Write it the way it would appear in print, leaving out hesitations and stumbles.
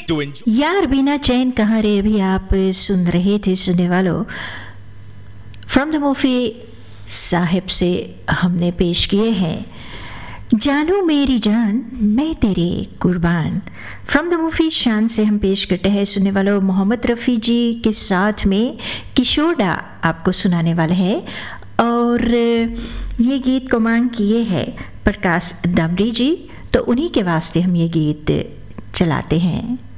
to enjoy. यार बिना चैन कहाँ रे, अभी आप सुन रहे थे सुनने वालों फ्रॉम द मूवी साहिब से हमने पेश किए हैं जानू मेरी जान मैं तेरे कुर्बान। फ्रॉम द मूवी शान से हम पेश करते हैं सुनने वालों मोहम्मद रफ़ी जी के साथ में किशोरदा आपको सुनाने वाले हैं और ये गीत को मांग किए हैं प्रकाश दमरी जी, तो उन्हीं के वास्ते हम ये गीत चलाते हैं।